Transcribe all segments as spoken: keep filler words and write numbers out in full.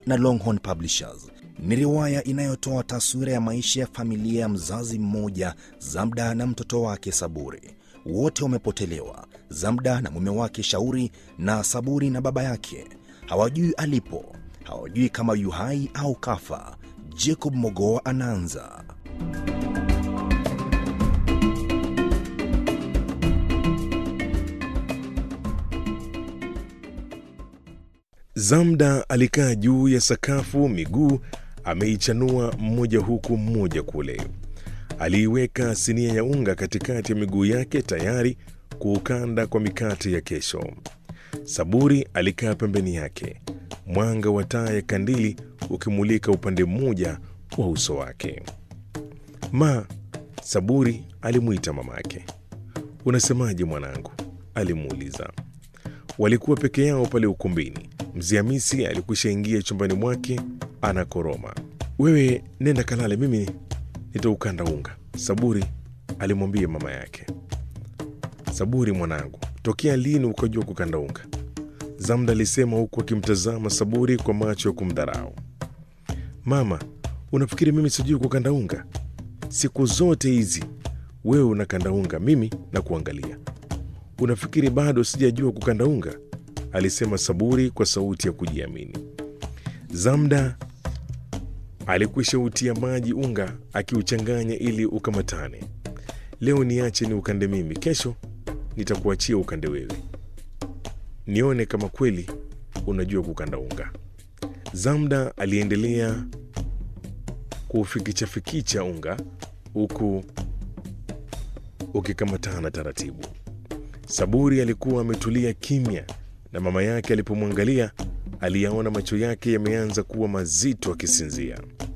na Longhorn Publishers. Ni riwaya inayotoa taswira ya maisha ya familia ya mzazi mmoja, Zamda na mtoto wake Saburi. Wote wamepotelewa, Zamda na mume wake Shauri, na Saburi na baba yake. Hawajui alipo, hawajui kama yu hai au kafa. Jacob Mogoa anaanza. Zamda alikaa juu ya sakafu, miguu ameichanua mmoja huku mmoja kule. Aliiweka sinia ya unga katikati ya miguu yake tayari kuukanda kwa mikate ya kesho. Saburi alikaa pembeni yake, mwanga wa taa ya kandili ukimulika upande mmoja wa uso wake. Ma, Saburi alimuita mamake. "Unasemaje mwanangu?" alimuuliza. Walikuwa peke yao pale ukumbini. Mzee Hamisi alikwisha ingia chumbani mwake anakoroma. "Wewe nenda kalale, mimi nitaukanda unga," Saburi alimwambia mama yake. "Saburi mwanangu, tokea lini ukajua kukanda unga?" Zamda alisema huku akimtazama Saburi kwa macho ya kumdharau. "Mama, unafikiri mimi sijui kukanda unga? Siku zote hizi wewe unakanda unga, mimi na kuangalia. Unafikiri bado sijajua kukanda unga?" alisema Saburi kwa sauti ya kujiamini. Zamda alikwisha utia maji unga akiuchanganya ili ukamatane. "Leo niache ni ukande mimi, kesho nitakuachia ukande wewe. Nione kama kweli unajua kukanda unga." Zamda aliendelea kuufikicha fikicha unga huku ukikamatana taratibu. Saburi alikuwa ametulia kimya, na mama yake alipomwangalia aliyaona macho yake yameanza kuwa mazito akisinzia.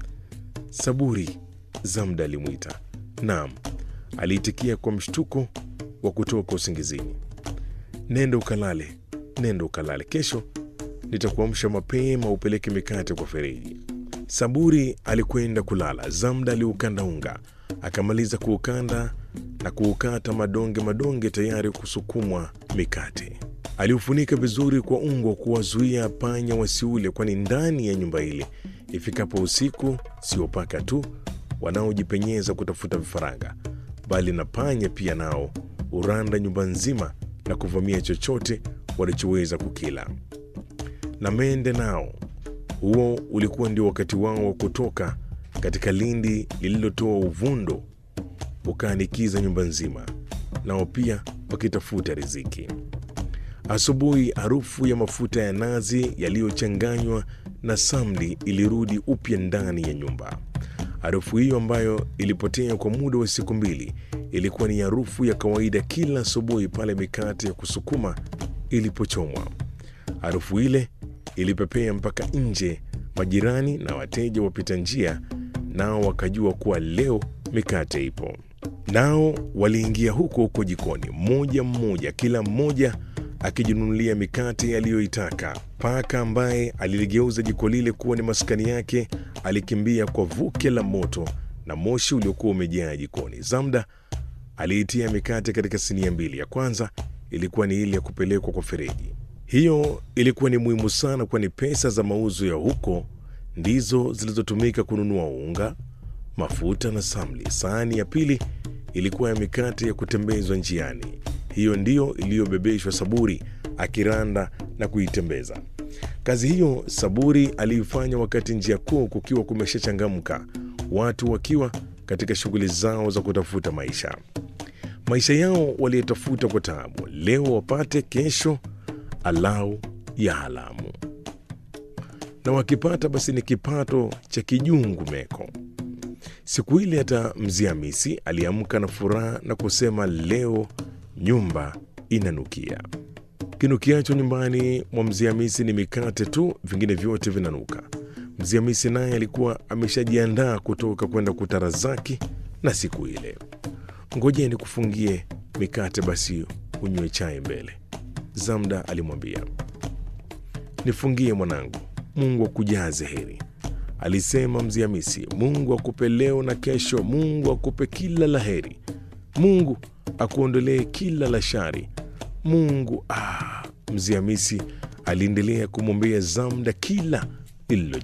"Saburi," Zamda alimwita. "Naam," aliitikia kwa mshtuko wa kutoka usingizini. "Nenda ukalale, nenda ukalale. Kesho nitakuamsha mapema upeleke mikate kwa Fereji." Saburi alikwenda kulala. Zamda aliukanda unga, akamaliza kuukanda na kuukata madonge madonge tayari kusukumwa mikate. Aliufunika vizuri kwa ungo kuwazuia panya wasiule, kwani ndani ya nyumba ile ifikapo usiku sio paka tu wanaojipenyeza kutafuta vifaranga, bali na panya pia nao uranda nyumba nzima na kuvamia chochote walichoweza kukila. Na mende nao, huo ulikuwa ndio wakati wao wa kutoka katika lindi lililotoa uvundo ukaanikiza nyumba nzima, nao pia wakitafuta riziki. Asubuhi harufu ya mafuta ya nazi yaliyochanganywa na samli ilirudi upya ndani ya nyumba. Harufu hiyo ambayo ilipotea kwa muda wa siku mbili ilikuwa ni harufu ya kawaida kila asubuhi pale mikate ya kusukuma ilipochomwa. Harufu ile ilipepea mpaka nje. Majirani na wateja wapita njia nao wakajua kuwa leo mikate ipo. Nao waliingia huko huko jikoni, mmoja mmoja, kila mmoja akijinunulia mikate aliyoitaka. Paka ambaye aliligeuza jiko lile kuwa ni maskani yake alikimbia kwa vuke la moto na moshi uliokuwa umejaa jikoni. Zamda aliitia mikate katika sinia mbili. Ya kwanza ilikuwa ni ile ya kupelekwa kwa Fereji. Hiyo ilikuwa ni muhimu sana, kwani pesa za mauzo ya huko ndizo zilizotumika kununua unga, mafuta na samli. Sahani ya pili ilikuwa ya mikate ya kutembezwa njiani. Hiyo ndiyo iliyobebeshwa Saburi akiranda na kuitembeza. Kazi hiyo Saburi aliifanya wakati njia kuu kukiwa kumeshachangamka, watu wakiwa katika shughuli zao za kutafuta maisha. Maisha yao waliyetafuta kwa taabu, leo wapate, kesho alau ya halamu. Na wakipata basi ni kipato cha kijungu meko. Siku ile hata Mzee Hamisi aliamka na furaha na kusema leo nyumba inanukia. Kinukiacho nyumbani mwa Mzee Hamisi ni mikate tu, vingine vyote vinanuka. Mzee Hamisi naye alikuwa ameshajiandaa kutoka kwenda kutarazaki na siku ile. "Ngoje nikufungie mikate basi unywe chai mbele," Zamda alimwambia. "Nifungie mwanangu, Mungu akujaze heri," alisema Mzee Hamisi. "Mungu akupe leo na kesho, Mungu akupe kila la heri, Mungu akuondolee kila la shari, Mungu." Ah, Mzee Hamisi aliendelea kumwombea Zamda kila lililo